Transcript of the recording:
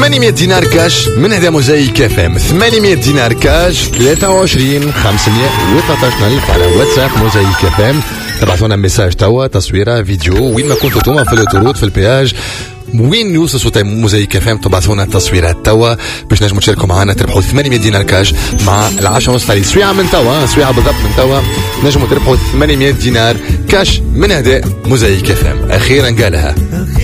800 دينار كاش من هدا موزايك اف ام. 800 دينار كاش 23 513 ألف على واتساب موزايك اف ام. تبعثونا ميساج توا، تصويره، فيديو، وين ما كنتوا توما في الاوتوروت، في البياج، وين يوصل صوت موزايك اف ام. تبعثونا تصويرات توا باش نجموا تشاركوا معنا تربحوا 800 دينار كاش مع العشاء ونص تاع سويعه من توا، سويعه بالضبط من توا نجموا تربحوا 800 دينار كاش من هدا موزايك اف ام. اخيرا قالها.